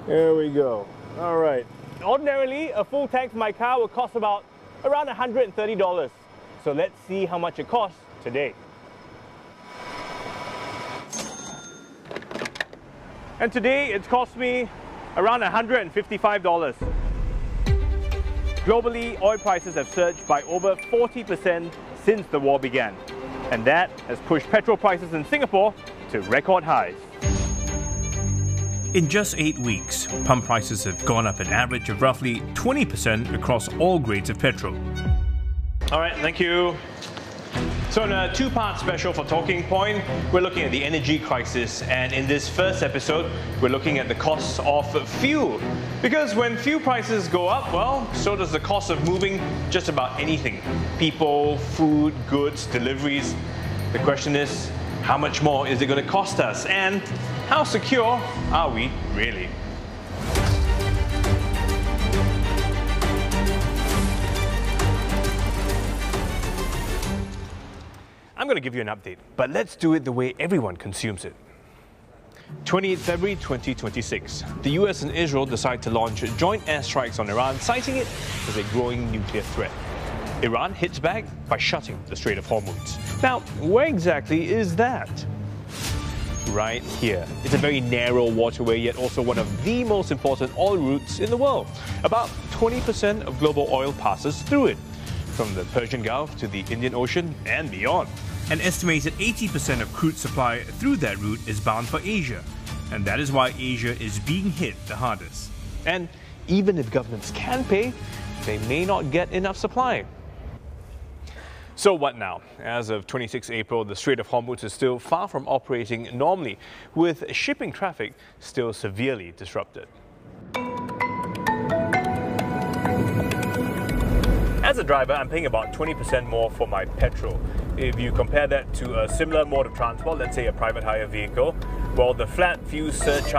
There we go. All right. Ordinarily, a full tank for my car would cost around $130. So let's see how much it costs today. And today it's cost me around $155. Globally, oil prices have surged by over 40% since the war began. And that has pushed petrol prices in Singapore to record highs. In just 8 weeks, pump prices have gone up an average of roughly 20% across all grades of petrol. All right, thank you. So in a two-part special for Talking Point, we're looking at the energy crisis, and in this first episode, we're looking at the costs of fuel. Because when fuel prices go up, well, so does the cost of moving just about anything. People, food, goods, deliveries. The question is, how much more is it going to cost us? And how secure are we really? I'm going to give you an update, but let's do it the way everyone consumes it. 28 February 2026, the US and Israel decide to launch joint airstrikes on Iran, citing it as a growing nuclear threat. Iran hits back by shutting the Strait of Hormuz. Now, where exactly is that? Right here. It's a very narrow waterway, yet also one of the most important oil routes in the world. About 20% of global oil passes through it, from the Persian Gulf to the Indian Ocean and beyond. An estimated 80% of crude supply through that route is bound for Asia, and that is why Asia is being hit the hardest. And even if governments can pay, they may not get enough supply. So what now? As of 26 April, the Strait of Hormuz is still far from operating normally, with shipping traffic still severely disrupted. As a driver, I'm paying about 20% more for my petrol. If you compare that to a similar mode of transport, let's say a private hire vehicle, well, the flat fuel surcharge